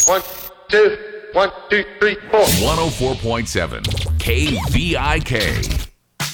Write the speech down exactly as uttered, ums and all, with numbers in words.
One, two, one, two, three, four. one oh four point seven K V I K.